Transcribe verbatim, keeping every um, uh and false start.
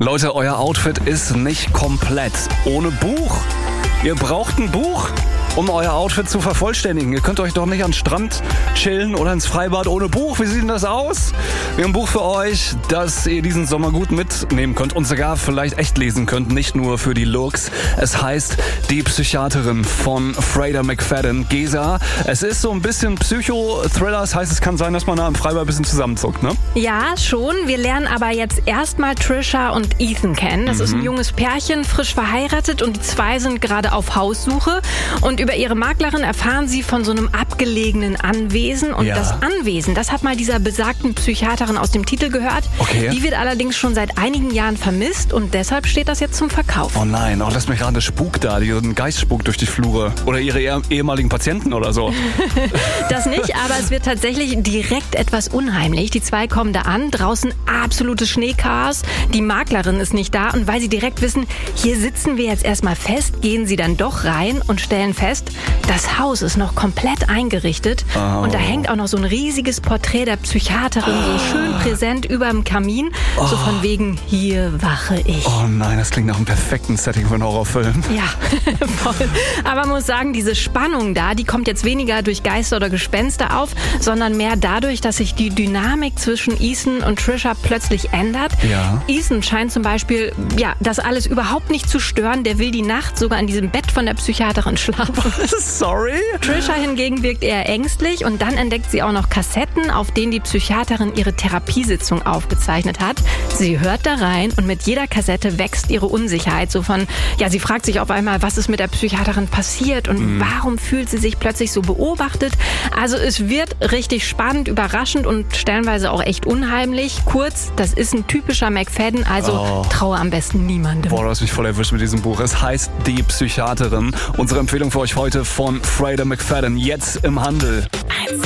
Leute, euer Outfit ist nicht komplett ohne Buch. Ihr braucht ein Buch, um euer Outfit zu vervollständigen. Ihr könnt euch doch nicht an den Strand chillen oder ins Freibad ohne Buch. Wie sieht denn das aus? Wir haben ein Buch für euch, das ihr diesen Sommer gut mitnehmen könnt und sogar vielleicht echt lesen könnt, nicht nur für die Looks. Es heißt Die Psychiaterin von Freda McFadden. Gesa, es ist so ein bisschen Psycho-Thriller. Das heißt, es kann sein, dass man da im Freibad ein bisschen zusammenzuckt, ne? Ja, schon. Wir lernen aber jetzt erstmal Trisha und Ethan kennen. Das mhm. ist ein junges Pärchen, frisch verheiratet, und die zwei sind gerade auf Haussuche. Und über ihre Maklerin erfahren sie von so einem abgelegenen Anwesen. Und ja. das Anwesen, das hat mal dieser besagten Psychiaterin aus dem Titel gehört. Okay. Die wird allerdings schon seit einigen Jahren vermisst und deshalb steht das jetzt zum Verkauf. Oh nein, oh, lasst mich raten, das spukt da, ein Geist spukt durch die Flure. Oder ihre ehemaligen Patienten oder so. Das nicht, aber es wird tatsächlich direkt etwas unheimlich. Die zwei kommen da an, draußen absolutes Schneechaos. Die Maklerin ist nicht da und weil sie direkt wissen, hier sitzen wir jetzt erstmal fest, gehen sie dann doch rein und stellen fest, das Haus ist noch komplett eingerichtet. Oh. Und da hängt auch noch so ein riesiges Porträt der Psychiaterin, so schön präsent über dem Kamin. Oh. So von wegen, hier wache ich. Oh nein, das klingt nach einem perfekten Setting für einen Horrorfilm. Ja, voll. Aber man muss sagen, diese Spannung da, die kommt jetzt weniger durch Geister oder Gespenster auf, sondern mehr dadurch, dass sich die Dynamik zwischen Ethan und Trisha plötzlich ändert. Ja. Ethan scheint zum Beispiel, ja, das alles überhaupt nicht zu stören. Der will die Nacht sogar in diesem Bett von der Psychiaterin schlafen. Sorry? Trisha hingegen wirkt eher ängstlich und dann entdeckt sie auch noch Kassetten, auf denen die Psychiaterin ihre Therapiesitzung aufgezeichnet hat. Sie hört da rein und mit jeder Kassette wächst ihre Unsicherheit. So von, ja, sie fragt sich auf einmal, was ist mit der Psychiaterin passiert und mhm. warum fühlt sie sich plötzlich so beobachtet. Also es wird richtig spannend, überraschend und stellenweise auch echt unheimlich. Kurz, das ist ein typischer McFadden, also oh. traue am besten niemandem. Boah, du hast mich voll erwischt mit diesem Buch. Es heißt Die Psychiaterin. Unsere Empfehlung für euch heute von Freda McFadden, jetzt im Handel.